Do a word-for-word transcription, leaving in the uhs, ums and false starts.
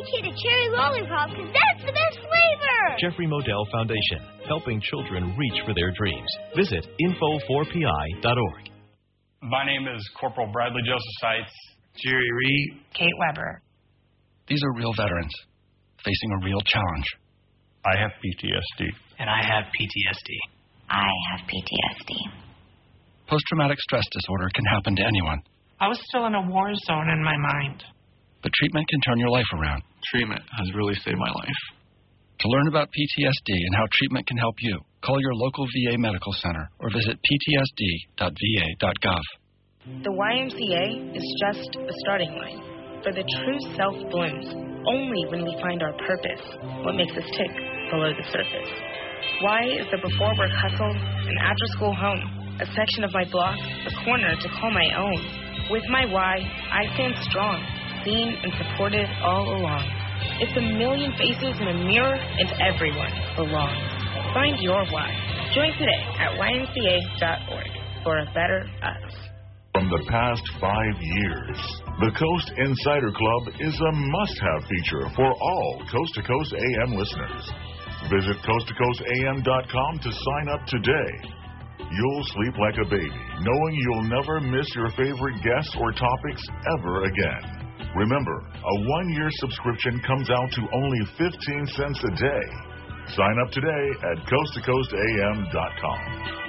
each eat a cherry lollipop because that's the best flavor. Jeffrey Modell Foundation, helping children reach for their dreams. Visit info four p i dot org. My name is Corporal Bradley Joseph Seitz. Jerry Reed. Kate Weber. These are real veterans facing a real challenge. I have P T S D. And I have P T S D. I have P T S D. Post-traumatic stress disorder can happen to anyone. I was still in a war zone in my mind. But treatment can turn your life around. Treatment has really saved my life. To learn about P T S D and how treatment can help you, call your local V A medical center or visit p t s d dot v a dot gov. The Y M C A is just a starting line, for the true self blooms only when we find our purpose, what makes us tick below the surface. Y is the before work hustle, an after school home, a section of my block, a corner to call my own. With my Y, I stand strong, seen and supported all along. It's a million faces in a mirror, and everyone belongs. Find your Y. Join today at y m c a dot org for a better us. From the past five years, the Coast Insider Club is a must-have feature for all Coast to Coast A M listeners. Visit coast to coast a m dot com to sign up today. You'll sleep like a baby, knowing you'll never miss your favorite guests or topics ever again. Remember, a one-year subscription comes out to only fifteen cents a day. Sign up today at coast to coast a m dot com.